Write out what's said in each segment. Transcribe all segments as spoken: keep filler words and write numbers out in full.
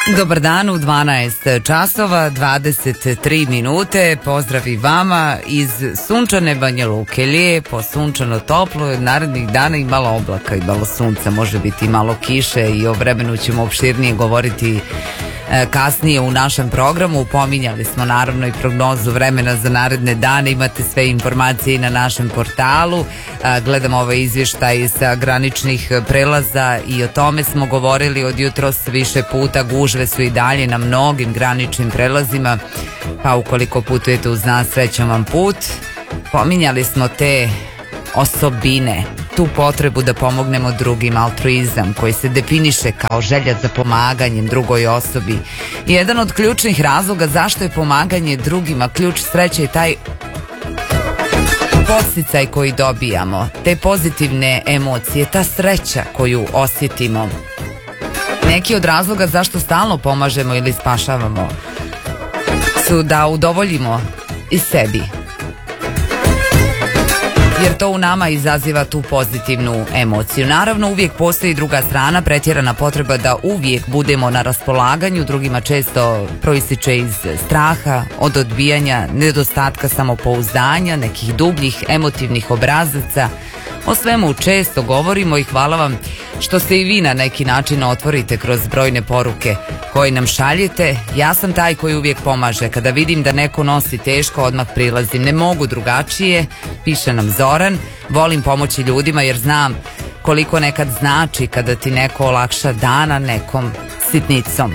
Dobar dan u dvanaest časova, dvadeset tri minute. Pozdrav i vama iz sunčane Banja Luke. Lijepo, sunčano, toplo, narednih dana i malo oblaka i malo sunca, može biti i malo kiše i o vremenu ćemo opširnije govoriti kasnije u našem programu. Pominjali smo naravno i prognozu vremena za naredne dane, imate sve informacije i na našem portalu. Gledam ovaj izvještaj sa graničnih prelaza i o tome smo govorili od jutros više puta. Gužve su i dalje na mnogim graničnim prelazima, pa ukoliko putujete uz nas, srećan vam put. Pominjali smo te osobine, tu potrebu da pomognemo drugim, altruizam koji se definiše kao želja za pomaganjem drugoj osobi. Jedan od ključnih razloga zašto je pomaganje drugima ključ sreće je taj podsticaj koji dobijamo, te pozitivne emocije, ta sreća koju osjetimo. Neki od razloga zašto stalno pomažemo ili spašavamo su da udovoljimo i sebi, jer to u nama izaziva tu pozitivnu emociju. Naravno, uvijek postoji druga strana, pretjerana potreba da uvijek budemo na raspolaganju drugima često proističe iz straha, od odbijanja, nedostatka samopouzdanja, nekih dubljih emotivnih obrazaca. O svemu često govorimo i hvala vam što se i vi na neki način otvorite kroz brojne poruke koje nam šaljete. Ja sam taj koji uvijek pomaže. Kada vidim da neko nosi teško, odmah prilazim. Ne mogu drugačije, piše nam Zoran. Volim pomoći ljudima jer znam koliko nekad znači kada ti neko olakša dana nekom sitnicom.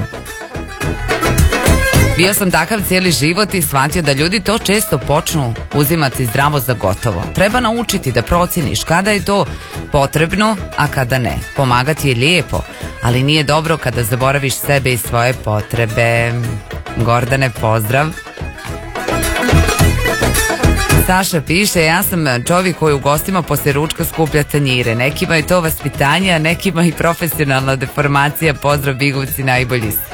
Bio sam takav cijeli život i shvatio da ljudi to često počnu uzimati zdravo za gotovo. Treba naučiti da procjeniš kada je to potrebno, a kada ne. Pomagati je lijepo, ali nije dobro kada zaboraviš sebe i svoje potrebe. Gordane, pozdrav. Saša piše, ja sam čovjek koji u gostima poslije ručka skuplja tanjire. Nekima je to vaspitanje, a nekima i profesionalna deformacija. Pozdrav, Bigovci, najbolji si.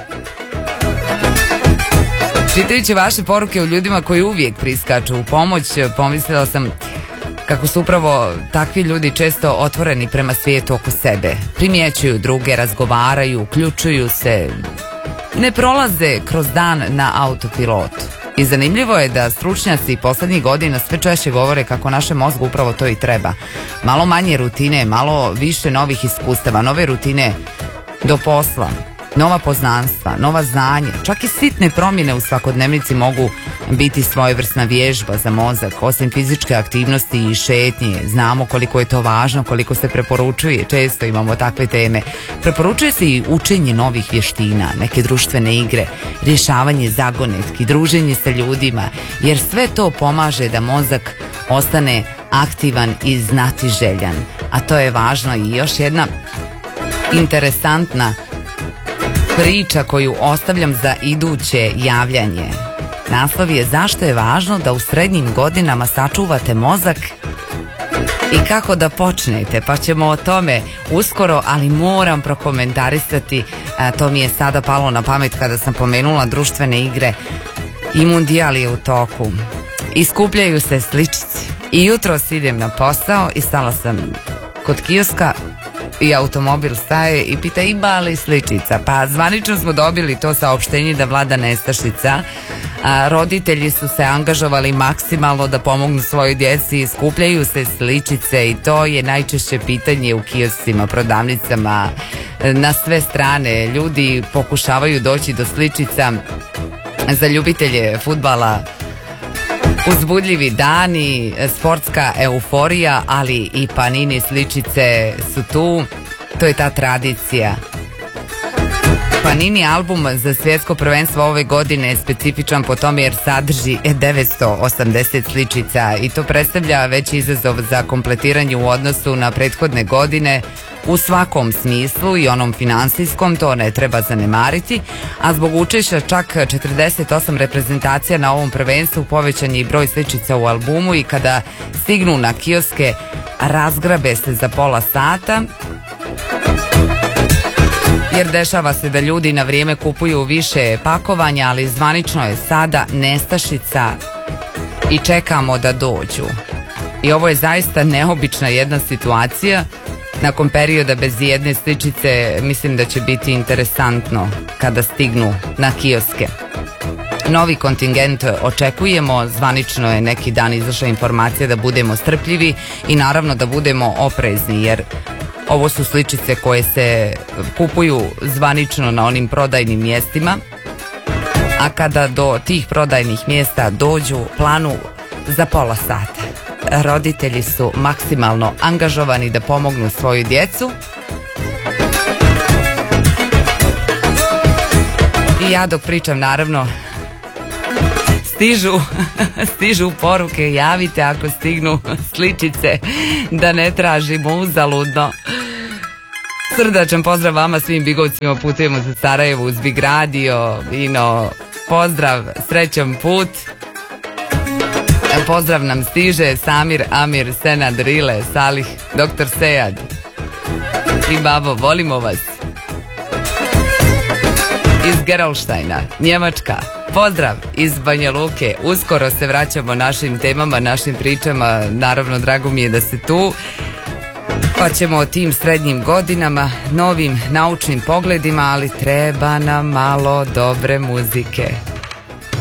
Čitajući vaše poruke o ljudima koji uvijek priskaču u pomoć, pomislila sam kako su upravo takvi ljudi često otvoreni prema svijetu oko sebe. Primjećuju druge, razgovaraju, uključuju se, ne prolaze kroz dan na autopilotu. I zanimljivo je da stručnjaci poslednjih godina sve češće govore kako naše mozgu upravo to i treba. Malo manje rutine, malo više novih iskustava, nove rutine do posla, nova poznanstva, nova znanja, čak i sitne promjene u svakodnevnici mogu biti svojevrsna vježba za mozak. Osim fizičke aktivnosti i šetnje, znamo koliko je to važno, koliko se preporučuje, često imamo takve teme. Preporučuje se i učenje novih vještina, neke društvene igre, rješavanje zagonetki, druženje sa ljudima, jer sve to pomaže da mozak ostane aktivan i znatiželjan. A to je važno. I još jedna interesantna priča koju ostavljam za iduće javljanje. Naslov je zašto je važno da u srednjim godinama sačuvate mozak i kako da počnete, pa ćemo o tome uskoro, ali moram prokomentarisati, a, to mi je sada palo na pamet kada sam pomenula društvene igre i mundijal je u toku. Iskupljaju se sličici i jutros idem na posao i stala sam kod kioska i automobil staje i pita ima li sličica. Pa zvanično smo dobili to saopštenje da vlada nestašica. A roditelji su se angažovali maksimalno da pomognu svojoj djeci, skupljaju se sličice i to je najčešće pitanje u kioscima, prodavnicama, na sve strane. Ljudi pokušavaju doći do sličica. Za ljubitelje fudbala uzbudljivi dani, sportska euforija, ali i Panini sličice su tu. To je ta tradicija. Panini album za svjetsko prvenstvo ove godine je specifičan po tome jer sadrži devetsto osamdeset sličica i to predstavlja veći izazov za kompletiranje u odnosu na prethodne godine u svakom smislu i onom finansijskom, to ne treba zanemariti, a zbog učešća čak četrdeset osam reprezentacija na ovom prvenstvu povećan je i broj sličica u albumu i kada stignu na kioske razgrabe se za pola sata, jer dešava se da ljudi na vrijeme kupuju više pakovanja, ali zvanično je sada nestašica i čekamo da dođu. I ovo je zaista neobična jedna situacija nakon perioda bez jedne sličice, mislim da će biti interesantno kada stignu na kioske. Novi kontingent očekujemo, zvanično je neki dan izašla informacija da budemo strpljivi i naravno da budemo oprezni, jer ovo su sličice koje se kupuju zvanično na onim prodajnim mjestima, a kada do tih prodajnih mjesta dođu, planu za pola sata. Roditelji su maksimalno angažovani da pomognu svoju djecu. I ja dok pričam, naravno, stižu, stižu poruke, javite ako stignu sličice, da ne tražimo uzaludno. Srdačan pozdrav vama svim bigovcima, putujemo za Sarajevo uz Big Radio. Ino, pozdrav, srećan put. Pozdrav nam stiže Samir, Amir, Senad, Rile, Salih, doktor Sejad i babo, volimo vas. Iz Gerolštajna, Njemačka, pozdrav iz Banja Luke. Uskoro se vraćamo našim temama, našim pričama. Naravno, drago mi je da ste tu. Pa ćemo o tim srednjim godinama, novim naučnim pogledima, ali treba nam malo dobre muzike.